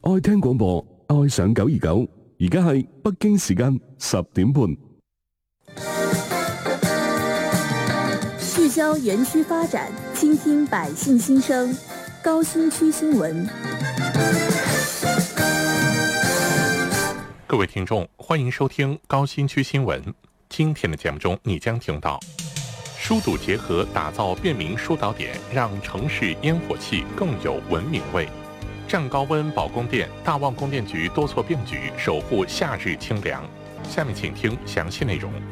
愛聽廣播，愛上929。而家係北京時間10點半。 聚焦園區發展，傾聽百姓心聲。高新區新聞。 各位聽眾，歡迎收聽高新區新聞。今天的節目中，你將聽到疏堵結合，打造便民疏導點，讓城市煙火氣更有文明味。戰高溫保供電，大旺供電局多措並舉，守護夏日清涼。下面請聽詳細內容。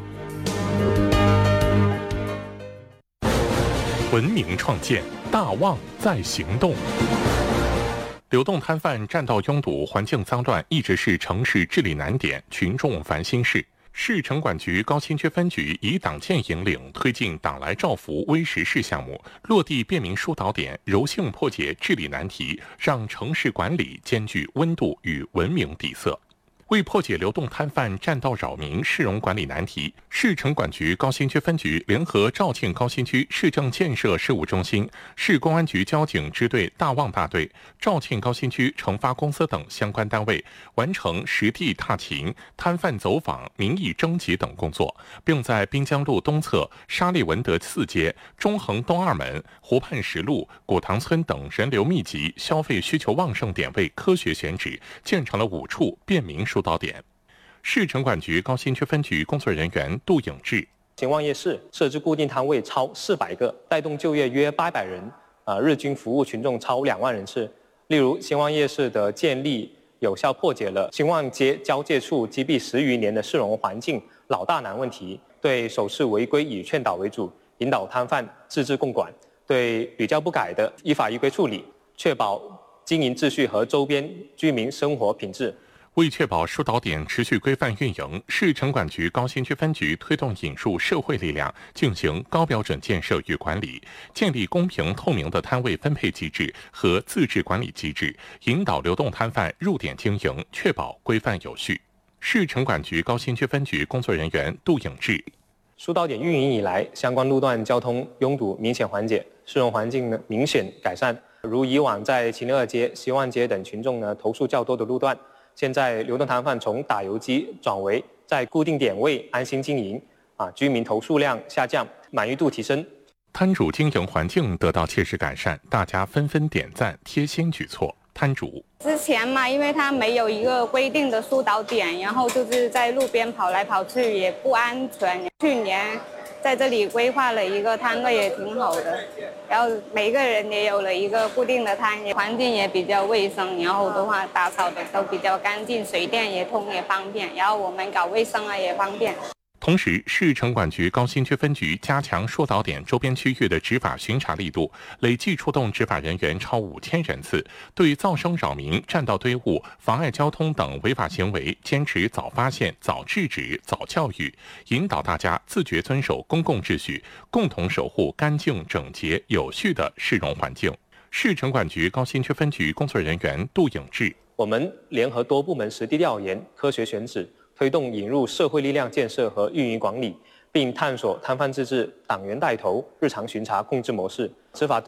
文明創建，大旺在行動。流動攤販佔道擁堵，環境髒亂一直是城市治理難點，群眾煩心事。市城管局高新區分局以黨建引領，推進黨來照拂微實事項目，落地便民疏導點，柔性破解治理難題，讓城市管理兼具溫度與文明底色。為破解流動攤販佔道擾民市容管理難題，市城管局高新區分局聯合肇慶高新區市政建設事務中心、市公安局交警支隊大旺大隊、肇慶高新區成發公司等相關單位，完成實地踏勤、攤販走訪、民意徵集等工作，並在濱江路東側、沙利文德4街、中橫東2門、湖畔10路、古塘村等人流密集、消費需求旺盛點位科學選址，建成了5處便民疏導點。市城管局高新區分局工作人員杜永志： 興旺夜市設置固定攤位超400個，帶動就業約800人，日均服務群眾超2萬人次。例如，興旺夜市的建立，有效破解了興旺街交界處積弊10餘年的市容環境老大難問題，對首次違規以勸導為主，引導攤販自治共管，對屢教不改的依法依規處理，確保經營秩序和周邊居民生活品質。 為確保疏導點持續規範運營，市城管局高新區分局推動引入社會力量，進行高標準建設與管理，建立公平透明的攤位分配機制和自治管理機制，引導流動攤販入點經營，確保規範有序。市城管局高新區分局工作人員杜永志： 疏導點運營以來，相關路段交通擁堵明顯緩解，市容環境呢明顯改善。如以往在秦樂街、希望街等群眾呢投訴較多的路段，現在流動攤販從打游擊轉為在固定點位安心經營，居民投訴量下降，滿意度提升， 攤主經營環境得到切實改善，大家紛紛點讚貼心舉措。攤主之前嘛，因為他沒有一個規定的疏導點，然後就是在路邊跑來跑去也不安全。去年在這裡規劃了一個攤位也挺好的，然後每個人也有了一個固定的攤，環境也比較衛生，然後的話打掃的都比較乾淨，水電也通也方便，然後我們搞衛生也方便。 同時，市城管局高新區分局加強疏導點周邊區域的執法巡查力度，累計出動執法人員超5000人次，對噪聲擾民、佔道堆物、妨礙交通等違法行為，堅持早發現、早制止、早教育，引導大家自覺遵守公共秩序，共同守護乾淨整潔有序的市容環境。市城管局高新區分局工作人員杜永志： 我們聯合多部門實地調研、科學選址，推動引入社會力量建設和運營管理，並探索攤販自治、黨員帶頭、日常巡查控制模式，執法